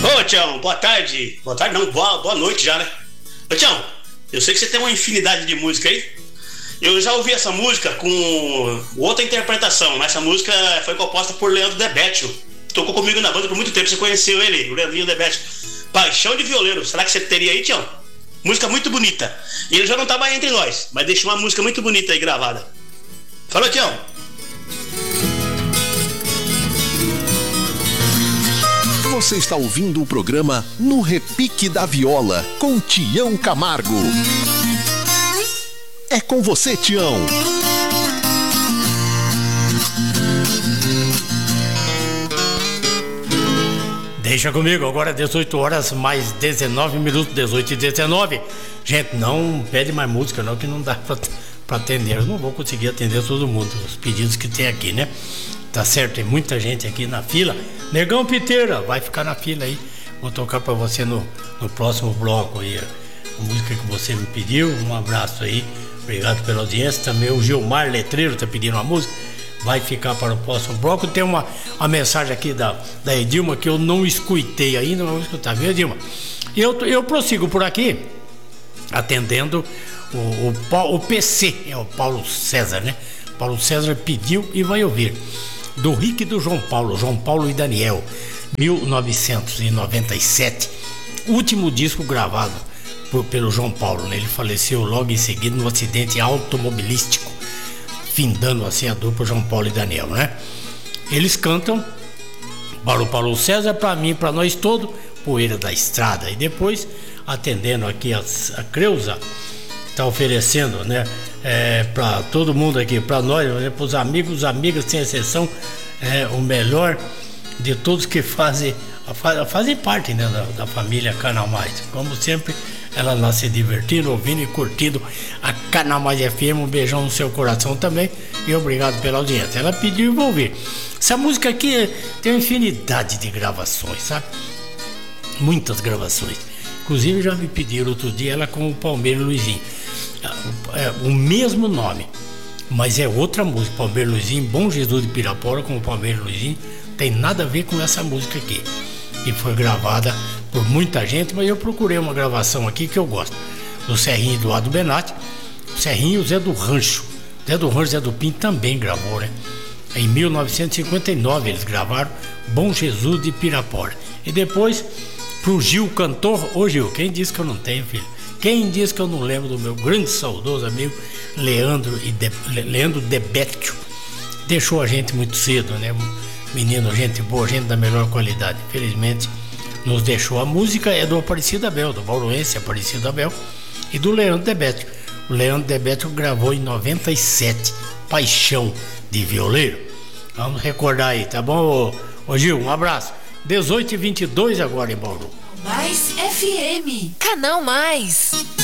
Ô, Tião, boa tarde. Boa tarde não, boa noite já, né? Ô, Tião, eu sei que você tem uma infinidade de música aí. Eu já ouvi essa música com outra interpretação, mas essa música foi composta por Leandro Debétio. Tocou comigo na banda por muito tempo, você conheceu ele, o Leandrinho Debétio. Paixão de Violeiro, será que você teria aí, Tião? Música muito bonita. E ele já não tá mais entre nós, mas deixou uma música muito bonita aí gravada. Falou, Tião. Você está ouvindo o programa No Repique da Viola, com Tião Camargo. É com você, Tião. Deixa comigo, agora 18 horas mais 19 minutos, 18 e 19. Gente, não pede mais música não, que não dá pra atender. Eu não vou conseguir atender todo mundo, os pedidos que tem aqui, né? Tá certo, tem muita gente aqui na fila. Negão Piteira, vai ficar na fila aí. Vou tocar pra você no próximo bloco aí a música que você me pediu. Um abraço aí, obrigado pela audiência. Também o Gilmar Letreiro tá pedindo uma música, vai ficar para o próximo bloco. Tem uma mensagem aqui da Edilma que eu não escutei ainda, mas vou escutar, viu, Edilma? Eu prossigo por aqui atendendo o PC, é o Paulo César, né? Paulo César pediu e vai ouvir do Rick e do João Paulo e Daniel, 1997, último disco gravado pelo João Paulo, né? Ele faleceu logo em seguida num acidente automobilístico, findando assim a dupla João Paulo e Daniel, né? Eles cantam para o Paulo César, para mim, para nós todos, Poeira da Estrada. E depois, atendendo aqui a Creuza, está oferecendo, né? Para todo mundo aqui, para nós, para os amigos, amigas, sem exceção, o melhor de todos que fazem parte, né, da família Canal Mais. Como sempre, ela lá se divertindo, ouvindo e curtindo a Canal Mais FM. Um beijão no seu coração também e obrigado pela audiência. Ela pediu e vou ouvir. Essa música aqui tem uma infinidade de gravações, sabe? Muitas gravações. Inclusive já me pediram outro dia ela com o Palmeira Luizinho. O mesmo nome, mas é outra música. Palmeira Luizinho, Bom Jesus de Pirapora com o Palmeira Luizinho. Tem nada a ver com essa música aqui. E foi gravada por muita gente, mas eu procurei uma gravação aqui que eu gosto. Do Serrinho e Eduardo Benatti. O Serrinho e o Zé do Rancho. Zé do Rancho e Zé do Pinto também gravou, né? Em 1959 eles gravaram Bom Jesus de Pirapora. E depois pro Gil Cantor. Ô Gil, quem disse que eu não tenho, filho? Quem disse que eu não lembro do meu grande saudoso amigo Leandro Debétio? Deixou a gente muito cedo, né? Menino, gente boa, gente da melhor qualidade. Infelizmente nos deixou. A música é do Aparecido Abel, do bauruense Aparecido Abel, e do Leandro Debétio. O Leandro Debétio gravou em 97 Paixão de Violeiro. Vamos recordar aí, tá bom, ô Gil? Um abraço. 18h22 agora em Bauru. Mais FM. Canal Mais.